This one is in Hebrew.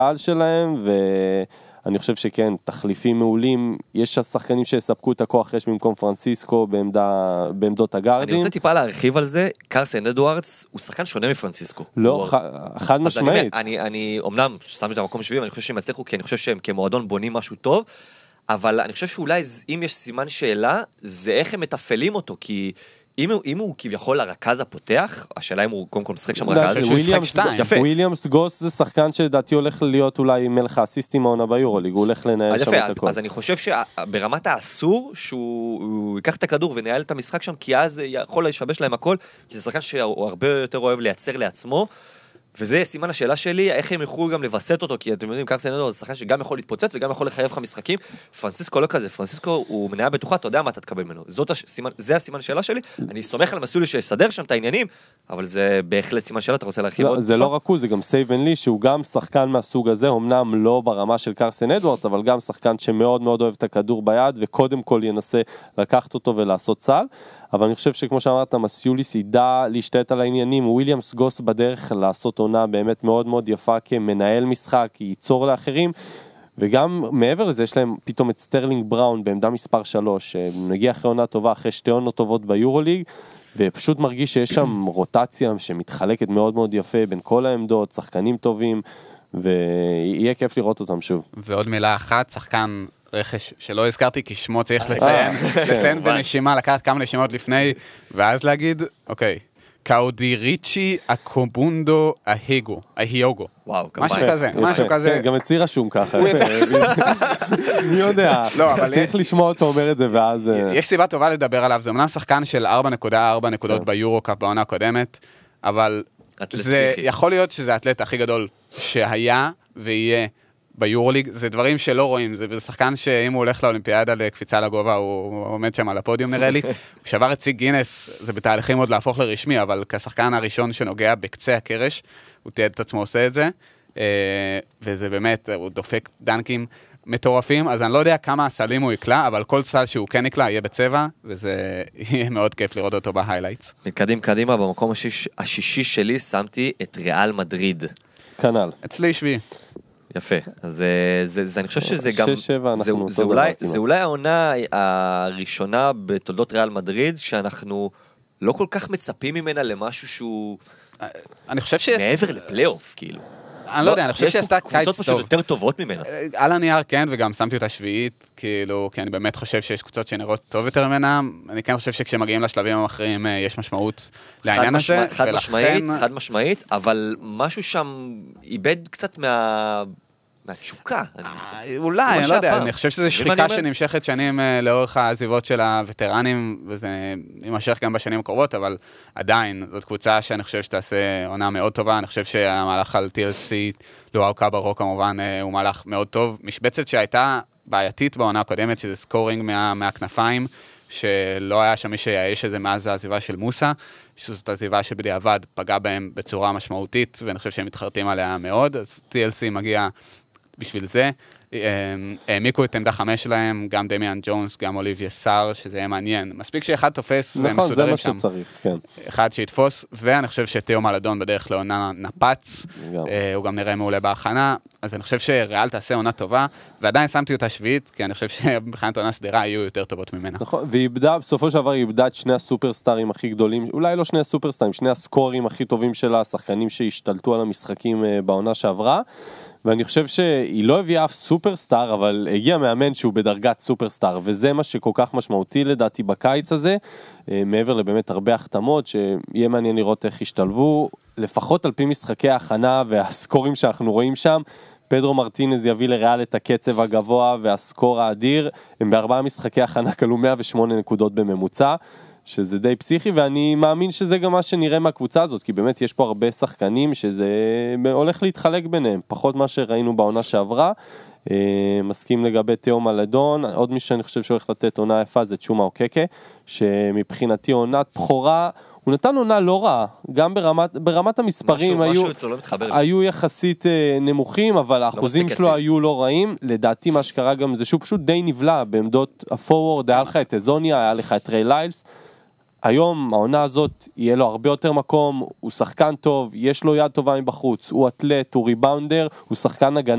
הקהל שלהם, ואני חושב שכן, תחליפים מעולים, יש השחקנים שיספקו את הכוח יש במקום פרנסיסקו בעמדות הגארדים. אני רוצה טיפה להרחיב על זה, קרסן אדוארדס הוא שחקן שונה מפרנסיסקו. לא, חד משמעית. אני אומנם שמתי את המקום שביעי, אני חושב שהם יצליחו, כי אני חושב שהם כמועדון בונים משהו טוב, אבל אני חושב שאולי אם יש סימן שאלה, זה איך הם מתפעלים אותו, כי אם הוא כביכול הרכז הפותח, השאלה אם הוא קודם כל משחק שם רכז, וויליאמס גוס זה שחקן שלדעתי הולך להיות אולי מלך האסיסטים העונה ביורוליג, הוא הולך לנהל שם את הכל. אז אני חושב שברמת האסור, שהוא ייקח את הכדור ונהל את המשחק שם, כי אז יכול להשבש להם הכל, כי זה שחקן שהוא הרבה יותר אוהב לייצר לעצמו, וזה סימן השאלה שלי, איך הם יכולו גם לבסט אותו, כי אתם יודעים, קרסן אדוארדס זה שחקן שגם יכול להתפוצץ וגם יכול לחייב לך משחקים. פרנסיסקו לא כזה, פרנסיסקו הוא מניה בטוחה, אתה יודע מה אתה תקבל ממנו. זה הסימן השאלה שלי, אני סומך על המסלול שיסדר שם את העניינים, אבל זה בהחלט סימן שאלה, אתה רוצה להרחיב עוד? זה לא רק הוא, זה גם סייבן לי, שהוא גם שחקן מהסוג הזה, אמנם לא ברמה של קרסן אדוארדס, אבל גם שחקן שמאוד מאוד אוהב את הכדור ביד, וקודם כל ינסה לקחת אותו ולעשות צל. אבל אני חושב שכמו שאמרת, מסיוליס ידע להשתת על העניינים, וויליאמס גוס בדרך לעשות עונה באמת מאוד מאוד יפה כמנהל משחק, ייצור לאחרים, וגם מעבר לזה יש להם פתאום את סטרלינג בראון בעמדה מספר 3, שמגיע אחרי עונה טובה, אחרי שתי עונות טובות ביורוליג, ופשוט מרגיש שיש שם רוטציה שמתחלקת מאוד מאוד יפה בין כל העמדות, שחקנים טובים, ויהיה כיף לראות אותם שוב. ועוד מילה אחת, שחקן רכש שלא הזכרתי, כי שמו צריך לציין בנשימה, לקחת כמה נשימות לפני, ואז להגיד, אוקיי, קאודיריצ'י אקובונדו ההיוגו. וואו, משהו כזה. גם אצלי רשום ככה. מי יודע, צריך לשמוע אותו אומר את זה, ואז... יש סיבה טובה לדבר עליו, זה אמנם שחקן של 4.4 נקודות ביורו-קאפ בעונה הקודמת, אבל זה יכול להיות שזה האתלט הכי גדול שהיה ויהיה ביורוליג, זה דברים שלא רואים, זה שחקן שאם הוא הולך לאולימפיאדה לקפיצה לגובה, הוא עומד שם על הפודיום נראה לי, הוא שבר את סיג גינס, זה בתהליכים עוד להפוך לרשמי, אבל כשחקן הראשון שנוגע בקצה הקרש, הוא תיעד את עצמו עושה את זה, וזה באמת, הוא דופק דנקים מטורפים, אז אני לא יודע כמה הסלים הוא יקלה, אבל כל סל שהוא כן יקלה יהיה בצבע, וזה יהיה מאוד כיף לראות אותו בהיילייטס. קדימה, במקום השישי שלי שמתי את ריאל מדריד. כנ"ל. אצלי שביעי. יפה, אז אני חושב שזה גם, זה אולי העונה הראשונה בתולדות ריאל מדריד, שאנחנו לא כל כך מצפים ממנה למשהו שהוא מעבר לפלייאוף, כאילו. אני לא יודע, אני חושב שעשתה קיץ טוב. קבוצות פשוט יותר טובות ממנה. על הנייר כן, וגם שמתי אותה שביעית, כאילו, כי אני באמת חושב שיש קבוצות שנראות טוב יותר ממנה, אני כן חושב שכשמגיעים לשלבים המאחרים יש משמעות לעניין הזה. חד משמעית, אבל משהו שם איבד קצת מהתשוקה. אולי, אני לא יודע, אני חושב שזו שחיקה שנמשכת שנים לאורך העזיבות של הווטרנים, וזה יימשך גם בשנים הקרובות, אבל עדיין, זאת קבוצה שאני חושב שתעשה עונה מאוד טובה, אני חושב שהמהלך על TLC, לואו קאברו כמובן, הוא מהלך מאוד טוב. משבצת שהייתה בעייתית בעונה הקודמת, שזה סקורינג מהכנפיים, שלא היה שם מי שיעיש את זה מאז העזיבה של מוסה, שזאת עזיבה שבדיעבד פגעה בהם בצורה משמעותית, ואני חושב שהם מתחרטים עליה מאוד, אז TLC מגיע בשביל זה. העמיקו את עמדה 5 שלהם, גם דמיאן ג'ונס, גם אוליביה סאר, שזה יהיה מעניין. מספיק שאחד תופס והם מסודרים שם. נכון, זה מה שצריך, כן. אחד שיתפוס, ואני חושב שתיאו מלדון בדרך לעונה נפץ, הוא גם נראה מעולה בהכנה, אז אני חושב שריאל תעשה עונה טובה, ועדיין שמתי אותה שביעית, כי אני חושב שבחינת עונה סדירה יהיו יותר טובות ממנה. נכון, ואיבדה, בסופו של דבר איבדה את שני הסופרסטארים הכי גדולים, אולי לא שני הסופרסטארים, שני הסקורים הכי טובים שלה, השחקנים שהשתלטו על המשחקים בעונה שעברה, ואני חושב שהיא לא הביאה אף סופרסטאר, אבל הגיע מאמן שהוא בדרגת סופרסטאר, וזה מה שכל כך משמעותי לדעתי בקיץ הזה, מעבר לבאמת הרבה החתמות, שיהיה מעניין לראות איך השתלבו, לפחות על פי משחקי ההכנה והסקורים שאנחנו רואים שם, פדרו מרטינז יביא לריאל את הקצב הגבוה והסקור האדיר, הם בארבעה משחקי הכנה כלו 108 נקודות בממוצע, שזה די פסיכי, ואני מאמין שזה גם מה שנראה מהקבוצה הזאת, כי באמת יש פה הרבה שחקנים שזה הולך להתחלק ביניהם, פחות מה שראינו בעונה שעברה, מסכים לגבי תיאו מלדון, עוד מישהו שאני חושב שהולך לתת עונה יפה זה צ'ומה אוקקה, שמבחינתי עונת בחורה, הוא נתן עונה לא רעה, גם ברמת המספרים היו יחסית נמוכים, אבל האחוזים שלו היו לא רעים, לדעתי מה שקרה גם זה שהוא פשוט די נבלע בעמדות הפורוורד, היה לך את אזוניה, היה לך את ריי ליילס, היום העונה הזאת יהיה לו הרבה יותר מקום, הוא שחקן טוב, יש לו יד טובה מבחוץ, הוא אתלט, הוא ריבאונדר, הוא שחקן הגנה,